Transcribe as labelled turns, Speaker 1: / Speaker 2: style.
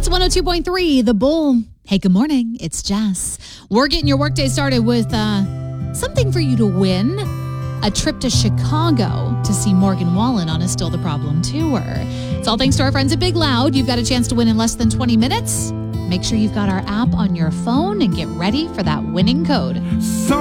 Speaker 1: It's 102.3, The Bull. Hey, good morning. It's Jess. We're getting your workday started with something for you to win. A trip to Chicago to see Morgan Wallen on a Still the Problem tour. It's all thanks to our friends at Big Loud. You've got a chance to win in less than 20 minutes. Make sure you've got our app on your phone and get ready for that winning code.
Speaker 2: So